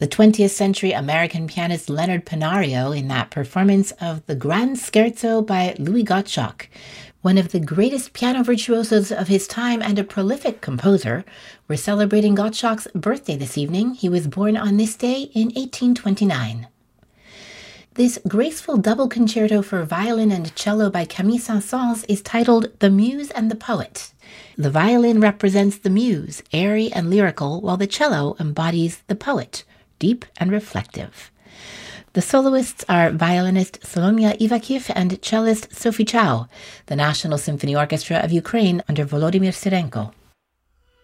the 20th century American pianist Leonard Panario in that performance of the Grand Scherzo by Louis Gottschalk, one of the greatest piano virtuosos of his time and a prolific composer. We're celebrating Gottschalk's birthday this evening. He was born on this day in 1829. This graceful double concerto for violin and cello by Camille Saint-Saëns is titled The Muse and the Poet. The violin represents the muse, airy and lyrical, while the cello embodies the poet, deep and reflective. The soloists are violinist Solomia Ivakhiv and cellist Sophie Chow, the National Symphony Orchestra of Ukraine under Volodymyr Syrenko.